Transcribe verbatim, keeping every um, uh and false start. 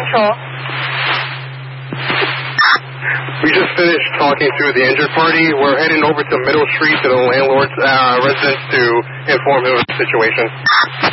Central. We just finished talking to the injured party. We're heading over to Middle Street to the landlord's uh, residence to inform him of the situation.